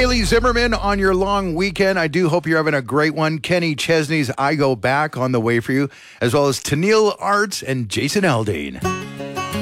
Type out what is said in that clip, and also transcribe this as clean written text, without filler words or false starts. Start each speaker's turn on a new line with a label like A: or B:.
A: Bailey Zimmerman on your long weekend. I do hope you're having a great one. Kenny Chesney's I Go Back on the way for you, as well as Tennille Arts and Jason Aldean.